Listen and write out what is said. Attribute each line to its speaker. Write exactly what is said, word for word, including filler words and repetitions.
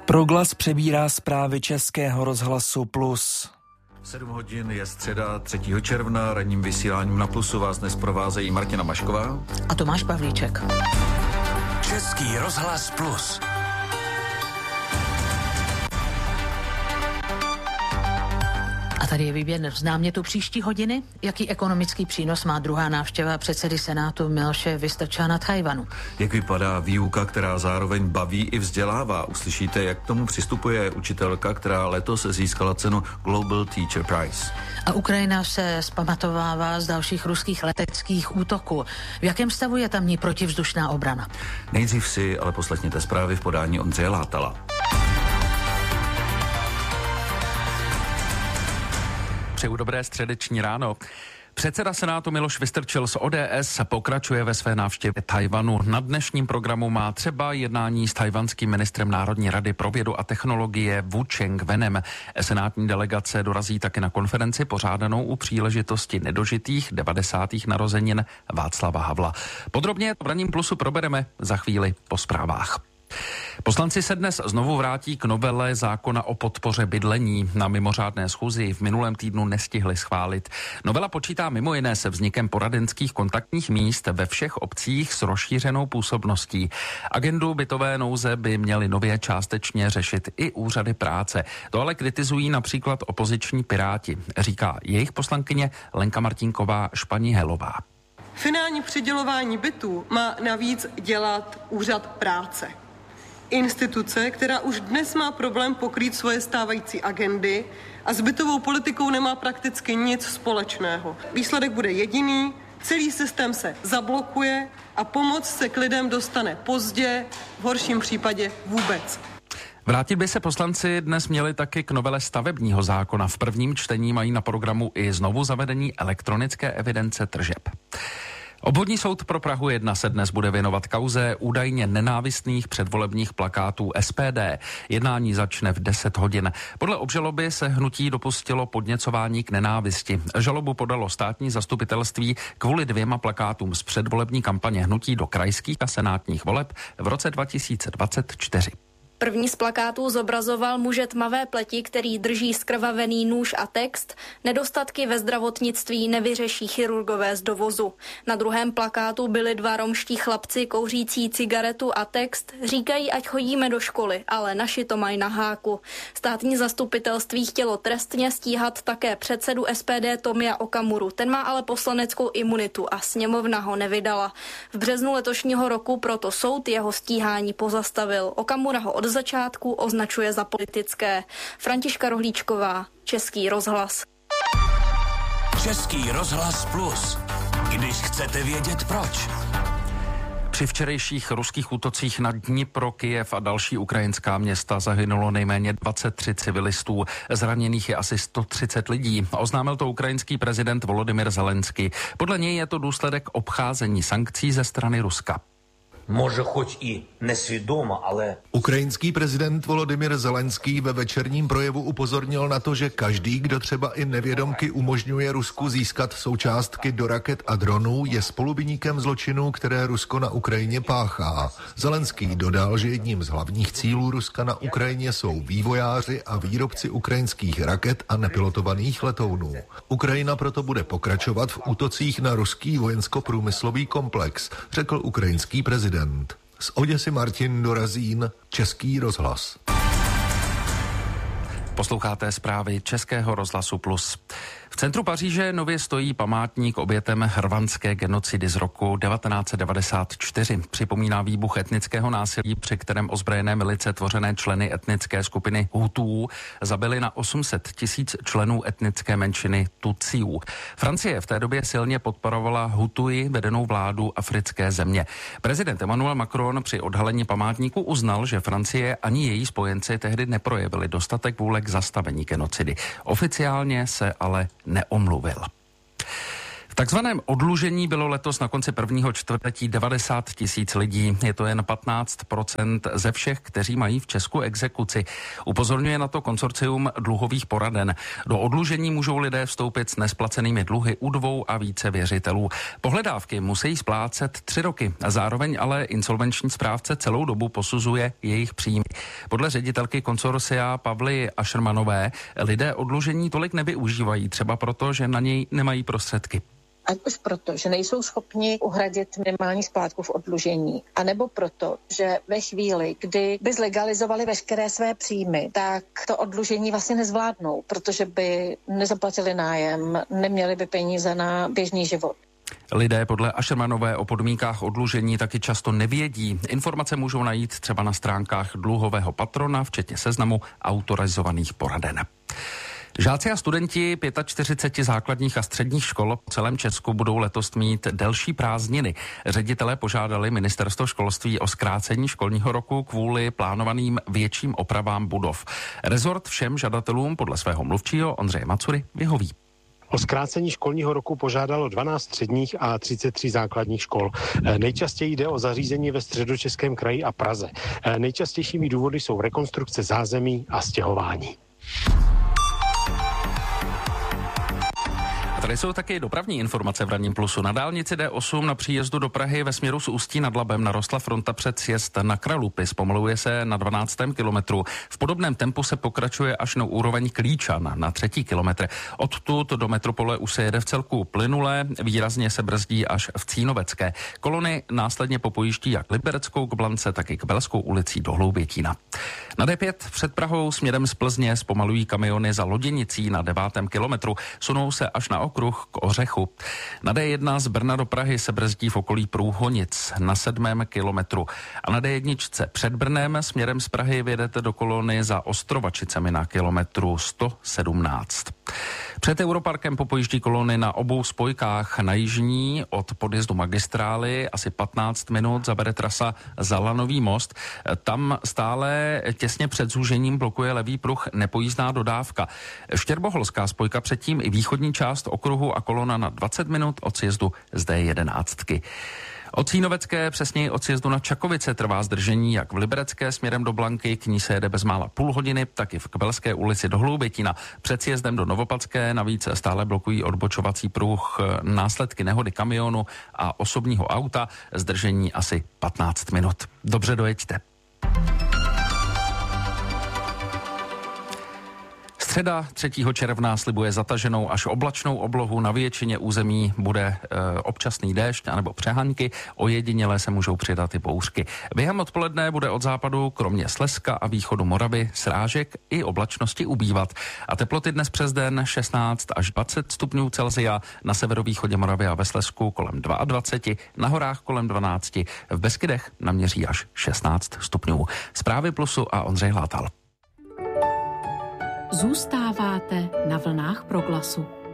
Speaker 1: Proglas přebírá zprávy Českého rozhlasu Plus.
Speaker 2: sedm hodin je středa třetího června, ranním vysíláním na Plusu vás dnes provázejí Martina Mašková
Speaker 3: a Tomáš Pavlíček.
Speaker 4: Český rozhlas Plus.
Speaker 3: A tady je výběr z námětu příští hodiny. Jaký ekonomický přínos má druhá návštěva předsedy Senátu Miloše Vystrčila na Tchaj-wanu?
Speaker 2: Jak vypadá výuka, která zároveň baví i vzdělává? Uslyšíte, jak k tomu přistupuje učitelka, která letos získala cenu Global Teacher Prize.
Speaker 3: A Ukrajina se zpamatovává z dalších ruských leteckých útoků. V jakém stavu je tamní protivzdušná obrana?
Speaker 2: Nejdřív si ale poslechněte zprávy v podání Ondřeje Látala.
Speaker 5: Přeju dobré středeční ráno. Předseda Senátu Miloš Vystrčil z O D S pokračuje ve své návštěvě Tchaj-wanu. Na dnešním programu má třeba jednání s tchaj-wanským ministrem Národní rady pro vědu a technologie Wu Cheng-wenem. Senátní delegace dorazí také na konferenci pořádanou u příležitosti nedožitých devadesátých narozenin Václava Havla. Podrobně v Ranním Plusu probereme za chvíli po zprávách. Poslanci se dnes znovu vrátí k novele zákona o podpoře bydlení. Na mimořádné schůzi v minulém týdnu nestihli schválit. Novela počítá mimo jiné se vznikem poradenských kontaktních míst ve všech obcích s rozšířenou působností. Agendu bytové nouze by měly nově částečně řešit i úřady práce. To ale kritizují například opoziční Piráti, říká jejich poslankyně Lenka Martinková Španí-Helová.
Speaker 6: Finální přidělování bytů má navíc dělat úřad práce. Instituce, která už dnes má problém pokrýt svoje stávající agendy a s bytovou politikou nemá prakticky nic společného. Výsledek bude jediný, celý systém se zablokuje a pomoc se k lidem dostane pozdě, v horším případě vůbec.
Speaker 5: Vrátit by se poslanci dnes měli taky k novele stavebního zákona. V prvním čtení mají na programu i znovu zavedení elektronické evidence tržeb. Obvodní soud pro Prahu jedna se dnes bude věnovat kauze údajně nenávistných předvolebních plakátů S P D. Jednání začne v deset hodin. Podle obžaloby se hnutí dopustilo podněcování k nenávisti. Žalobu podalo státní zastupitelství kvůli dvěma plakátům z předvolební kampaně hnutí do krajských a senátních voleb v roce dva tisíce dvacet čtyři.
Speaker 7: První z plakátů zobrazoval muže tmavé pleti, který drží zkrvavený nůž a text: nedostatky ve zdravotnictví nevyřeší chirurgové z dovozu. Na druhém plakátu byli dva romští chlapci kouřící cigaretu a text: říkají, ať chodíme do školy, ale naši to mají na háku. Státní zastupitelství chtělo trestně stíhat také předsedu S P D Tomia Okamuru. Ten má ale poslaneckou imunitu a sněmovna ho nevydala. V březnu letošního roku proto soud jeho stíhání pozastavil. Okamura ho od začátku označuje za politické. Františka Rohlíčková, Český rozhlas.
Speaker 4: Český rozhlas Plus. Když chcete vědět proč.
Speaker 5: Při včerejších ruských útocích na Dnipro, Kyjev a další ukrajinská města zahynulo nejméně dvacet tři civilistů. Zraněných je asi sto třicet lidí. Oznámil to ukrajinský prezident Volodymyr Zelenský. Podle něj je to důsledek obcházení sankcí ze strany Ruska.
Speaker 8: Може, хоч і несвідомо, але...
Speaker 9: Ukrajinský prezident Volodymyr Zelenský ve večerním projevu upozornil na to, že každý, kdo třeba i nevědomky umožňuje Rusku získat součástky do raket a dronů, je spoluviníkem zločinů, které Rusko na Ukrajině páchá. Zelenský dodal, že jedním z hlavních cílů Ruska na Ukrajině jsou vývojáři a výrobci ukrajinských raket a nepilotovaných letounů. Ukrajina proto bude pokračovat v útocích na ruský vojensko-průmyslový komplex, řekl ukrajinský prezident. Z Oděsy Martin Dorazín, Český rozhlas.
Speaker 5: Posloucháte zprávy Českého rozhlasu Plus. V centru Paříže nově stojí památník obětem rwandské genocidy z roku devatenáct set devadesát čtyři. Připomíná výbuch etnického násilí, při kterém ozbrojené milice tvořené členy etnické skupiny Hutů zabili na osm set tisíc členů etnické menšiny Tutsiů. Francie v té době silně podporovala Hutuji vedenou vládu africké země. Prezident Emmanuel Macron při odhalení památníku uznal, že Francie ani její spojenci tehdy neprojevili dostatek vůle k zastavení genocidy. Oficiálně se ale neomluvil. V takzvaném odlužení bylo letos na konci prvního čtvrtletí devadesát tisíc lidí. Je to jen patnáct procent ze všech, kteří mají v Česku exekuci. Upozorňuje na to konsorcium dluhových poraden. Do odlužení můžou lidé vstoupit s nesplacenými dluhy u dvou a více věřitelů. Pohledávky musí splácet tři roky. Zároveň ale insolvenční správce celou dobu posuzuje jejich příjmy. Podle ředitelky konsorcia Pavly Ašermanové lidé odlužení tolik nevyužívají, třeba proto, že na něj nemají prostředky.
Speaker 10: Ať už proto, že nejsou schopni uhradit minimální splátku v odlužení, anebo proto, že ve chvíli, kdy by zlegalizovali veškeré své příjmy, tak to odlužení vlastně nezvládnou, protože by nezaplatili nájem, neměli by peníze na běžný život.
Speaker 5: Lidé podle Ašermanové o podmínkách odlužení taky často nevědí. Informace můžou najít třeba na stránkách dluhového patrona, včetně seznamu autorizovaných poraden. Žáci a studenti čtyřiceti pěti základních a středních škol po celém Česku budou letos mít delší prázdniny. Ředitelé požádali ministerstvo školství o zkrácení školního roku kvůli plánovaným větším opravám budov. Rezort všem žadatelům podle svého mluvčího Ondřeje Macury vyhoví.
Speaker 11: O zkrácení školního roku požádalo dvanáct středních a třicet tři základních škol. Nejčastěji jde o zařízení ve Středočeském kraji a Praze. Nejčastějšími důvody jsou rekonstrukce zázemí a stěhování.
Speaker 5: A tady jsou taky dopravní informace v Ranním plusu. Na dálnici D osm na příjezdu do Prahy ve směru z Ústí nad Labem narostla fronta před sjezd na Kralupy. Zpomaluje se na dvanáctém kilometru. V podobném tempu se pokračuje až na úroveň Klíčan na třetí kilometr. Odtud do metropole už se jede v celku plynule, výrazně se brzdí až v Cínovecké. Kolony následně popojíždí jak Libereckou k Blance, tak i k Belskou ulicí do Hloubětína. Na D pět před Prahou směrem z Plzně zpomalují kamiony za Loděnicí na devátém kilometru. Sunou se až na okruh k Ořechu. Na D jedna z Brna do Prahy se brzdí v okolí Průhonic na sedmém kilometru. A na D jedna před Brnem směrem z Prahy vyjedete do kolony za Ostrovačicemi na kilometru sto sedmnáct. Před Europarkem popojíždí kolony na obou spojkách. Na jižní od podjezdu magistrály asi patnáct minut zabere trasa za Lanový most. Tam stále těsně před zúžením blokuje levý pruh nepojízdná dodávka. Štěrboholská spojka předtím i východní část okruhu a kolona na dvacet minut od sjezdu z D jedenáct. Od Cínovecké, přesněji od sjezdu na Čakovice, trvá zdržení jak v Liberecké směrem do Blanky, k ní se jede bezmála půl hodiny, tak i v Kbelské ulici do Hloubětína. Před sjezdem do Novopadské navíc stále blokují odbočovací pruh následky nehody kamionu a osobního auta, zdržení asi patnáct minut. Dobře dojeďte. Středa třetího června slibuje zataženou až oblačnou oblohu. Na většině území bude e, občasný déšť anebo přehanky. Ojediněle se můžou přidat i bouřky. Během odpoledne bude od západu kromě Slezska a východu Moravy srážek i oblačnosti ubývat. A teploty dnes přes den šestnáct až dvacet stupňů Celsia, na severovýchodě Moravy a ve Slezsku kolem dvacet dva, na horách kolem dvanáct, v Beskydech naměří až šestnáct stupňů. Zprávy Plusu a Ondřej Hlátal.
Speaker 12: Zůstáváte na vlnách Proglasu.